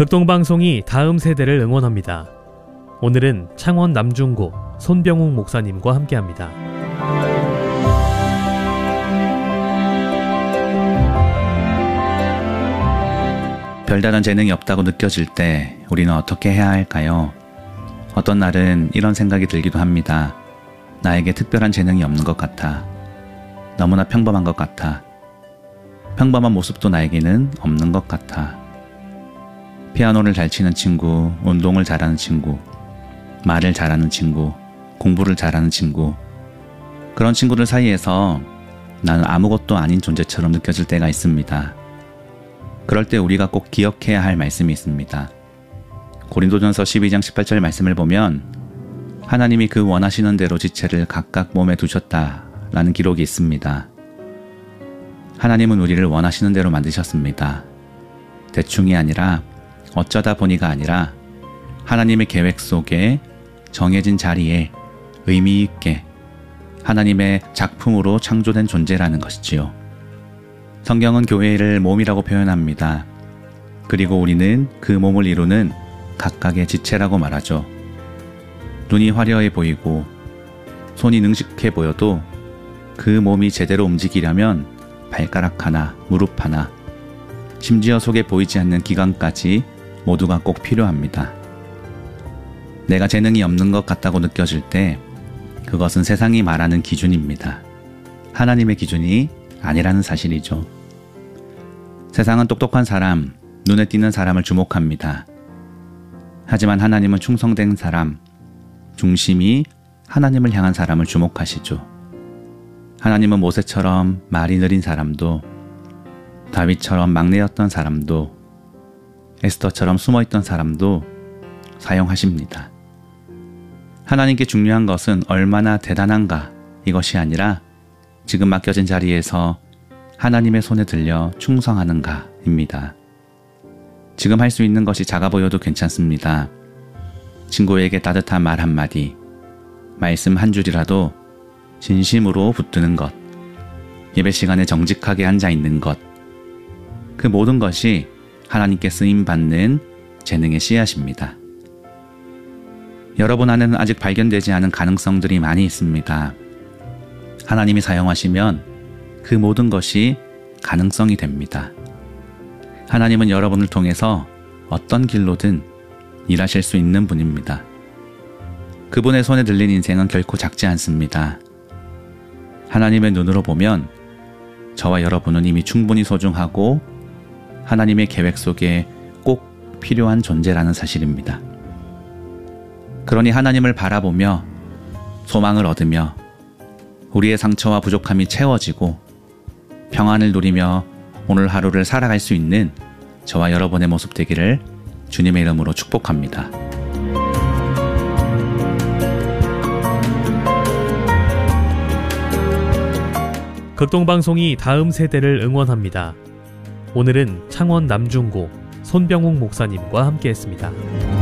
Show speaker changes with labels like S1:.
S1: 극동방송이 다음 세대를 응원합니다. 오늘은 창원 남중고 손병욱 목사님과 함께합니다.
S2: 별다른 재능이 없다고 느껴질 때 우리는 어떻게 해야 할까요? 어떤 날은 이런 생각이 들기도 합니다. 나에게 특별한 재능이 없는 것 같아. 너무나 평범한 것 같아. 평범한 모습도 나에게는 없는 것 같아. 피아노를 잘 치는 친구, 운동을 잘하는 친구, 말을 잘하는 친구, 공부를 잘하는 친구, 그런 친구들 사이에서 나는 아무것도 아닌 존재처럼 느껴질 때가 있습니다. 그럴 때 우리가 꼭 기억해야 할 말씀이 있습니다. 고린도전서 12장 18절 말씀을 보면 하나님이 그 원하시는 대로 지체를 각각 몸에 두셨다라는 기록이 있습니다. 하나님은 우리를 원하시는 대로 만드셨습니다. 대충이 아니라 어쩌다 보니가 아니라 하나님의 계획 속에 정해진 자리에 의미 있게 하나님의 작품으로 창조된 존재라는 것이지요. 성경은 교회를 몸이라고 표현합니다. 그리고 우리는 그 몸을 이루는 각각의 지체라고 말하죠. 눈이 화려해 보이고 손이 능숙해 보여도 그 몸이 제대로 움직이려면 발가락 하나, 무릎 하나, 심지어 속에 보이지 않는 기관까지 모두가 꼭 필요합니다. 내가 재능이 없는 것 같다고 느껴질 때 그것은 세상이 말하는 기준입니다. 하나님의 기준이 아니라는 사실이죠. 세상은 똑똑한 사람, 눈에 띄는 사람을 주목합니다. 하지만 하나님은 충성된 사람, 중심이 하나님을 향한 사람을 주목하시죠. 하나님은 모세처럼 말이 느린 사람도, 다윗처럼 막내였던 사람도, 에스더처럼 숨어있던 사람도 사용하십니다. 하나님께 중요한 것은 얼마나 대단한가 이것이 아니라 지금 맡겨진 자리에서 하나님의 손에 들려 충성하는가입니다. 지금 할 수 있는 것이 작아 보여도 괜찮습니다. 친구에게 따뜻한 말 한마디, 말씀 한 줄이라도 진심으로 붙드는 것, 예배 시간에 정직하게 앉아있는 것, 그 모든 것이 하나님께 쓰임받는 재능의 씨앗입니다. 여러분 안에는 아직 발견되지 않은 가능성들이 많이 있습니다. 하나님이 사용하시면 그 모든 것이 가능성이 됩니다. 하나님은 여러분을 통해서 어떤 길로든 일하실 수 있는 분입니다. 그분의 손에 들린 인생은 결코 작지 않습니다. 하나님의 눈으로 보면 저와 여러분은 이미 충분히 소중하고 하나님의 계획 속에 꼭 필요한 존재라는 사실입니다. 그러니 하나님을 바라보며 소망을 얻으며 우리의 상처와 부족함이 채워지고 평안을 누리며 오늘 하루를 살아갈 수 있는 저와 여러분의 모습 되기를 주님의 이름으로 축복합니다.
S1: 극동방송이 다음 세대를 응원합니다. 오늘은 창원 남중고 손병욱 목사님과 함께했습니다.